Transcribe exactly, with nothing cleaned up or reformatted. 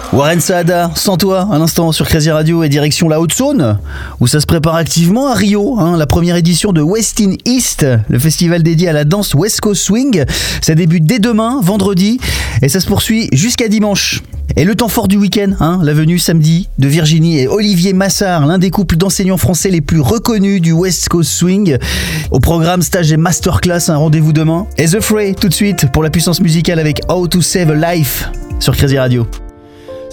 Warren Saada, sans toi, un instant sur Crazy Radio et direction la Haute-Saône, où ça se prépare activement à Rio, hein, la première édition de West in East, le festival dédié à la danse West Coast Swing. Ça débute dès demain, vendredi, et ça se poursuit jusqu'à dimanche. Et le temps fort du week-end, hein, la venue samedi de Virginie et Olivier Massard, l'un des couples d'enseignants français les plus reconnus du West Coast Swing. Au programme stage et masterclass, un rendez-vous demain. Et The Fray tout de suite pour la puissance musicale avec How to Save a Life sur Crazy Radio.